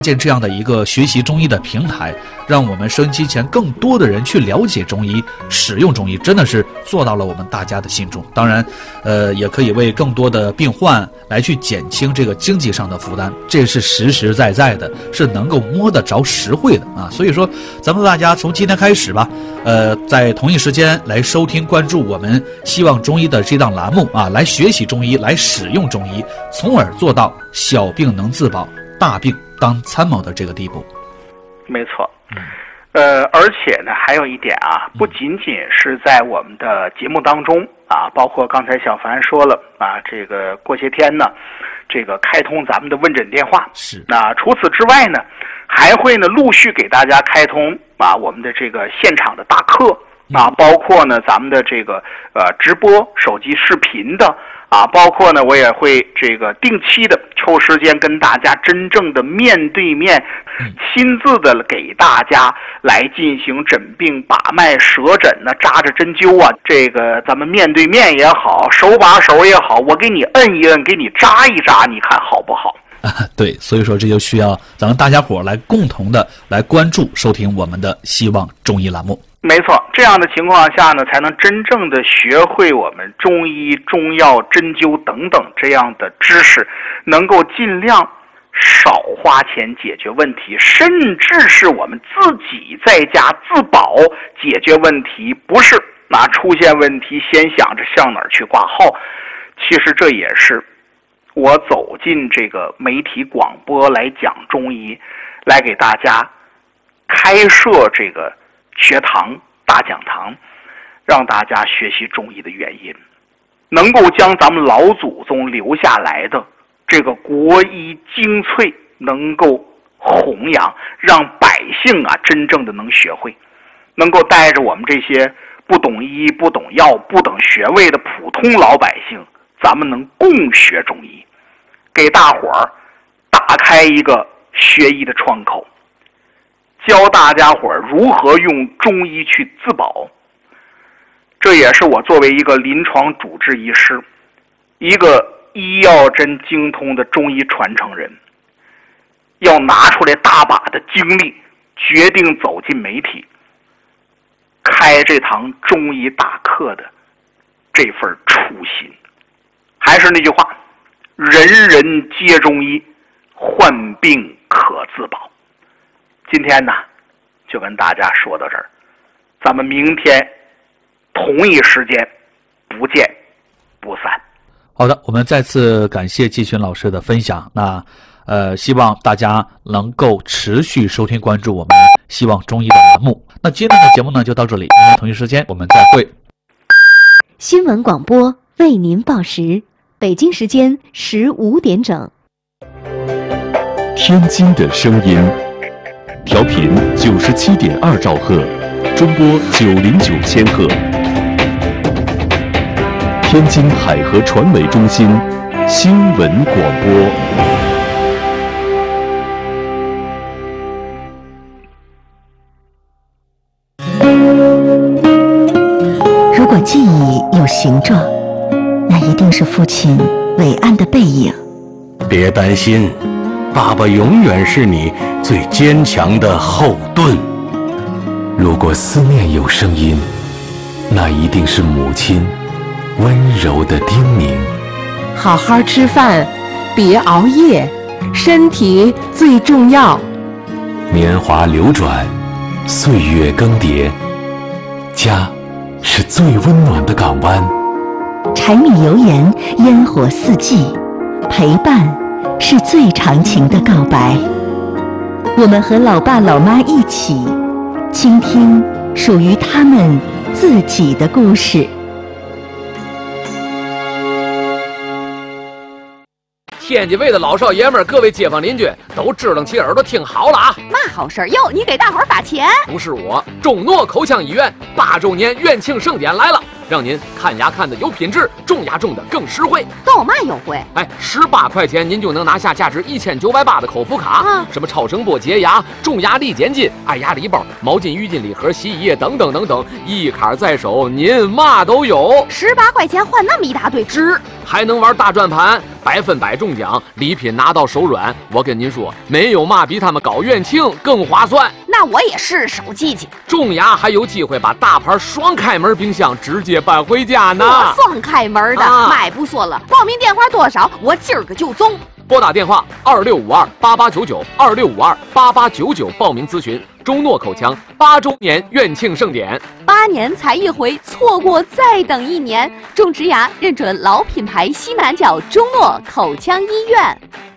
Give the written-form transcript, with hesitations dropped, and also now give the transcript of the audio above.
建这样的一个学习中医的平台，让我们收音机前更多的人去了解中医、使用中医，真的是做到了我们大家的心中。当然，也可以为更多的病患来去减轻这个经济上的负担，这是实实在在的，是能够摸得着实惠的啊。所以说，咱们大家从今天开始吧，在同一时间来收听、关注我们希望中医的这档栏目啊，来学习中医，来使用中医，从而做到小病能自保，大病当参谋的这个地步。 没错，而且呢，还有一点啊，不仅仅是在我们的节目当中啊，包括刚才小凡说了啊，这个过些天呢，这个开通咱们的问诊电话是。 那除此之外呢，还会呢陆续给大家开通啊我们的这个现场的大课啊，包括呢咱们的这个直播手机视频的。啊，包括呢，我也会这个定期的抽时间跟大家真正的面对面，亲自的给大家来进行诊病、把脉、舌诊呢，扎着针灸啊，这个咱们面对面也好，手把手也好，我给你摁一摁，给你扎一扎，你看好不好？ 对，所以说这就需要咱们大家伙来共同的来关注、收听我们的希望中医栏目。 没错，这样的情况下呢，才能真正的学会我们中医、中药、针灸等等这样的知识，能够尽量少花钱解决问题，甚至是我们自己在家自保解决问题，不是出现问题先想着向哪儿去挂号。其实这也是我走进这个媒体广播来讲中医，来给大家开设这个学堂、大讲堂，让大家学习中医的原因，能够将咱们老祖宗留下来的这个国医精粹能够弘扬，让百姓真正的能学会，能够带着我们这些不懂医、不懂药、不懂穴位的普通老百姓，咱们能共学中医，给大伙儿打开一个学医的窗口，教大家伙儿如何用中医去自保。这也是我作为一个临床主治医师，一个医药针精通的中医传承人，要拿出来大把的精力，决定走进媒体，开这堂中医大课的这份初心。还是那句话，人人皆中医，患病可自保。今天呢，就跟大家说到这儿，咱们明天同一时间不见不散。 好的，我们再次感谢季群老师的分享。那希望大家能够持续收听关注我们希望中医的栏目。那今天的节目呢就到这里，明天同一时间我们再会。 新闻广播为您报时，北京时间15点整。 天津的声音，调频97.2兆赫，中波909千赫。天津海河传媒中心新闻广播。 如果记忆有形状，那一定是父亲伟岸的背影。 别担心，爸爸永远是你最坚强的后盾。 如果思念有声音，那一定是母亲温柔的叮咛。 好好吃饭，别熬夜，身体最重要。 年华流转，岁月更迭，家是最温暖的港湾。 柴米油盐，烟火四季，陪伴是最长情的告白。我们和老爸老妈一起倾听属于他们自己的故事。 天津卫的老少爷们儿，各位街坊邻居都支棱起耳朵听好了啊！ 嘛好事儿哟？你给大伙儿发钱？ 不是我，中诺口腔医院8周年院庆盛典来了。 让您看牙看得有品质，种牙种得更实惠。 都有嘛优惠？ 哎，18块钱您就能拿下价值1980的口服卡，什么超声波洁牙、种牙力减筋、爱牙礼包、毛巾、浴巾礼盒、洗衣液等等等等，一卡在手，您嘛都有。 18块钱换那么一大堆值， 还能玩大转盘，100%中奖，礼品拿到手软。我跟您说，没有嘛比他们搞院庆更划算。 那我也是手机去。 种牙还有机会把大牌双开门冰箱直接搬回家呢。 我双开门的，买不说了。报名电话多少？我今儿个就中。 拨打电话26528899，26528899报名咨询中诺口腔8周年院庆盛典。 8年才一回，错过再等1年。种植牙认准老品牌西南角中诺口腔医院。